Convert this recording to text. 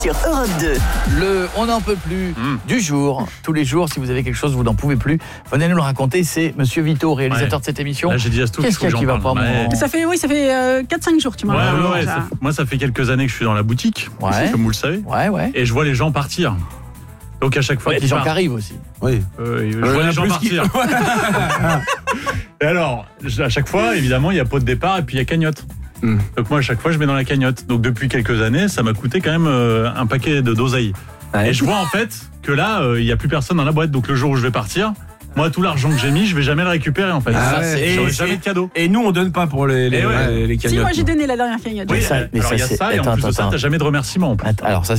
Sur Europe 2. Le on n'en peut plus du jour. Tous les jours, si vous avez quelque chose, vous n'en pouvez plus, venez nous le raconter. C'est Monsieur Vito, réalisateur de cette émission. Là, j'ai dit à Stouff, Qu'est-ce qu'il y a qui va pas, mon... Ça fait 4-5 jours, tu m'as Ouais, moi, ça fait quelques années que je suis dans la boutique, comme vous le savez. Ouais. Et je vois les gens partir. Donc à chaque fois, il y a des gens qui arrivent aussi. Oui. Je vois les gens partir. Et alors, à chaque fois, évidemment, il y a pot de départ et puis il y a cagnotte. Donc moi, à chaque fois, je mets dans la cagnotte. Donc depuis quelques années, ça m'a coûté quand même un paquet d'oseille. Et je vois en fait que là, il n'y a plus personne dans la boîte. Donc le jour où je vais partir, moi, tout l'argent que j'ai mis, je vais jamais le récupérer en fait. J'aurai jamais de cadeau. Et nous, on donne pas pour les cagnottes. Si, moi j'ai donné la dernière cagnotte. Oui, alors il y a ça, et en plus de ça, t'as jamais de remerciement en plus. Alors ça,